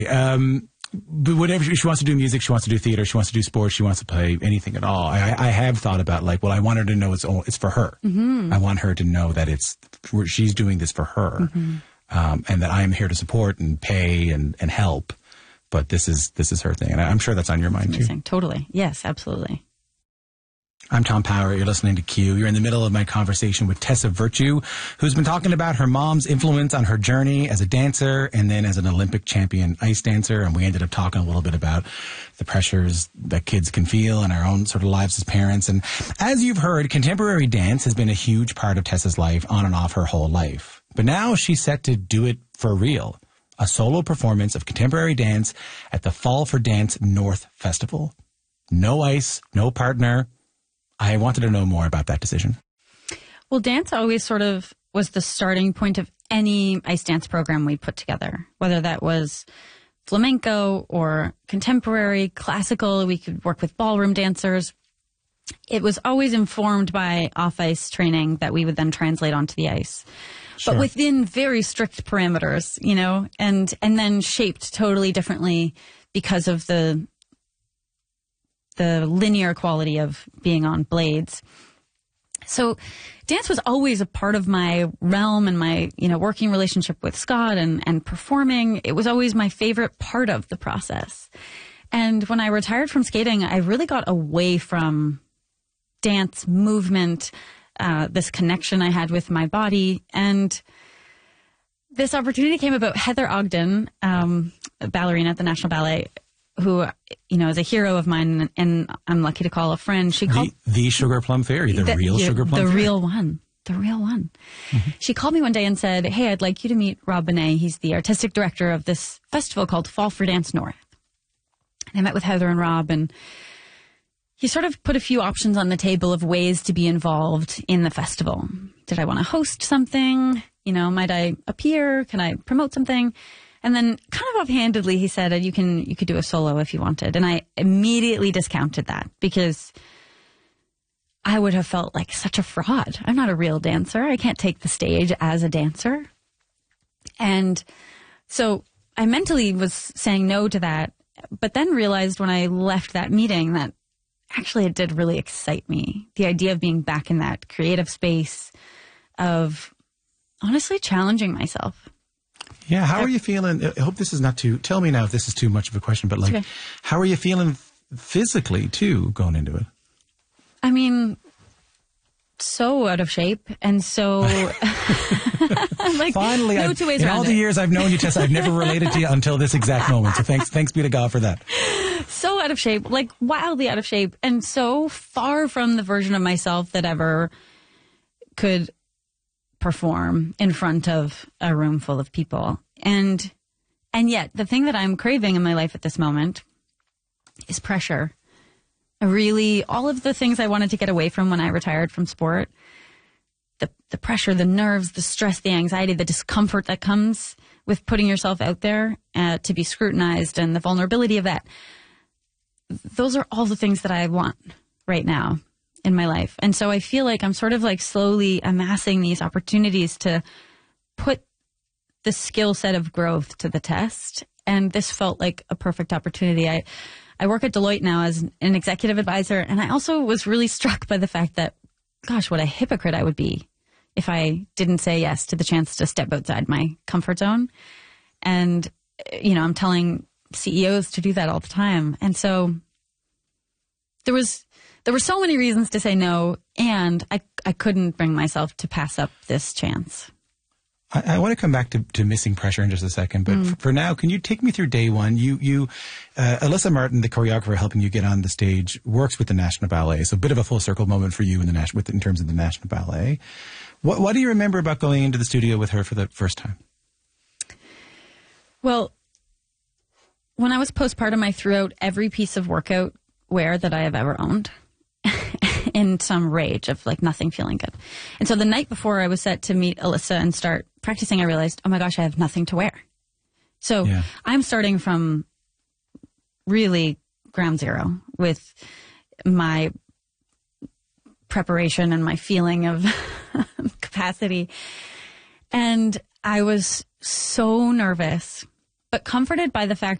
But whatever she wants to do, music, she wants to do theater, she wants to do sports, she wants to play anything at all. I have thought about I want her to know it's for her. I want her to know that she's doing this for her, and that I am here to support and pay and help. But this is her thing, and I'm sure that's on your mind too. Totally, yes, absolutely. I'm Tom Power. You're listening to Q. You're in the middle of my conversation with Tessa Virtue, who's been talking about her mom's influence on her journey as a dancer and then as an Olympic champion ice dancer. And we ended up talking a little bit about the pressures that kids can feel in our own sort of lives as parents. And as you've heard, contemporary dance has been a huge part of Tessa's life on and off her whole life. But now she's set to do it for real. A solo performance of contemporary dance at the Fall for Dance North Festival. No ice, no partner. I wanted to know more about that decision. Well, dance always sort of was the starting point of any ice dance program we put together, whether that was flamenco or contemporary, classical. We could work with ballroom dancers. It was always informed by off-ice training that we would then translate onto the ice. Sure. But within very strict parameters, and then shaped totally differently because of the linear quality of being on blades. So dance was always a part of my realm and my, working relationship with Scott and performing. It was always my favorite part of the process. And when I retired from skating, I really got away from dance, movement, this connection I had with my body. And this opportunity came about. Heather Ogden, a ballerina at the National Ballet, who, is a hero of mine and I'm lucky to call a friend. She called the Sugar Plum Fairy, the real Sugar Plum Fairy. The real one. Mm-hmm. She called me one day and said, "Hey, I'd like you to meet Rob Bonet. He's the artistic director of this festival called Fall for Dance North." And I met with Heather and Rob, and he sort of put a few options on the table of ways to be involved in the festival. Did I want to host something? Might I appear? Can I promote something? And then kind of offhandedly, he said, you could do a solo if you wanted. And I immediately discounted that because I would have felt like such a fraud. I'm not a real dancer. I can't take the stage as a dancer. And so I mentally was saying no to that, but then realized when I left that meeting that actually it did really excite me. The idea of being back in that creative space of honestly challenging myself. Yeah, how are you feeling? I hope this is not tell me now if this is too much of a question, but okay. How are you feeling physically too going into it? I mean, so out of shape and so finally, no two ways in around all the years I've known you, Tessa, I've never related to you until this exact moment. So thanks be to God for that. So out of shape, wildly out of shape, and so far from the version of myself that ever could perform in front of a room full of people. And yet the thing that I'm craving in my life at this moment is pressure. Really, all of the things I wanted to get away from when I retired from sport, the pressure, the nerves, the stress, the anxiety, the discomfort that comes with putting yourself out there to be scrutinized and the vulnerability of that. Those are all the things that I want right now in my life. And so I feel like I'm sort of slowly amassing these opportunities to put the skill set of growth to the test. And this felt like a perfect opportunity. I work at Deloitte now as an executive advisor. And I also was really struck by the fact that, gosh, what a hypocrite I would be if I didn't say yes to the chance to step outside my comfort zone. And, I'm telling CEOs to do that all the time. And so there were so many reasons to say no, and I couldn't bring myself to pass up this chance. I want to come back to missing pressure in just a second, but for now, can you take me through day one? Alyssa Martin, the choreographer helping you get on the stage, works with the National Ballet, so a bit of a full circle moment for you in terms of the National Ballet. What do you remember about going into the studio with her for the first time? Well, when I was postpartum, I threw out every piece of workout wear that I have ever owned. In some rage of nothing feeling good. And so the night before I was set to meet Alyssa and start practicing, I realized, oh my gosh, I have nothing to wear. So I'm starting from really ground zero with my preparation and my feeling of capacity. And I was so nervous but comforted by the fact